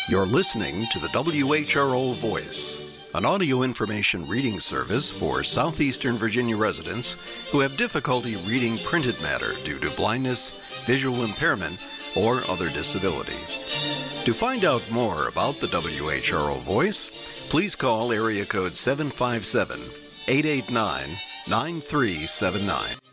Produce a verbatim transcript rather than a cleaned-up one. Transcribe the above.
You're listening to the W H R O Voice, an audio information reading service for southeastern Virginia residents who have difficulty reading printed matter due to blindness, visual impairment, or other disability. To find out more about the W H R O Voice, please call area code seven five seven, eight eight nine, nine three seven nine.